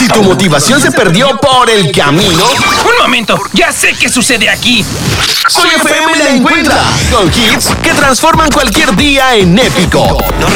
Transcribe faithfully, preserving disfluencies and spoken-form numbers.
Si tu motivación se perdió por el camino, ¡Un momento! ¡Ya sé qué sucede aquí! Soy F M la encuentra con hits que transforman cualquier día en épico. No